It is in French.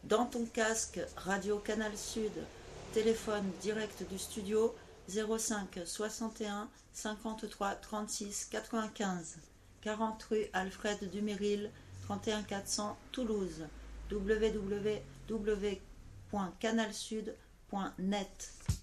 dans ton casque Radio Canal Sud, téléphone direct du studio 05 61 53 36 95, 40 rue Alfred Duméril, 31 400 Toulouse, www.canalsud.net.